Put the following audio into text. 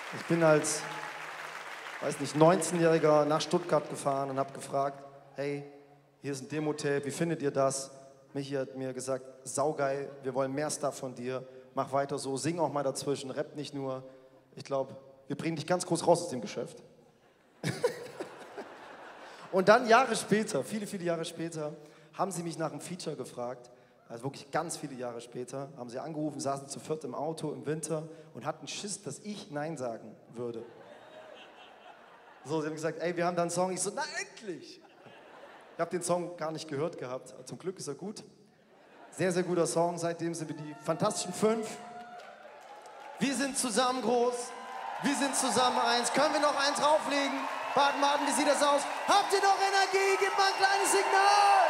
Ich bin als, weiß nicht, 19-Jähriger nach Stuttgart gefahren und habe gefragt, hey, hier ist ein Demo-Tape, wie findet ihr das? Michi hat mir gesagt, saugeil, wir wollen mehr Stuff von dir, mach weiter so, sing auch mal dazwischen, rapp nicht nur. Ich glaube, wir bringen dich ganz groß raus aus dem Geschäft. Und dann Jahre später, viele, viele Jahre später, haben sie mich nach einem Feature gefragt. Also wirklich ganz viele Jahre später haben sie angerufen, saßen zu viert im Auto im Winter und hatten Schiss, dass ich Nein sagen würde. So, sie haben gesagt, ey, wir haben da einen Song. Ich so, na endlich! Ich habe den Song gar nicht gehört gehabt. Zum Glück ist er gut. Sehr, sehr guter Song. Seitdem sind wir die Fantastischen Fünf. Wir sind zusammen groß. Wir sind zusammen eins. Können wir noch eins drauflegen? Baden-Baden, wie sieht das aus? Habt ihr noch Energie? Gebt mal ein kleines Signal!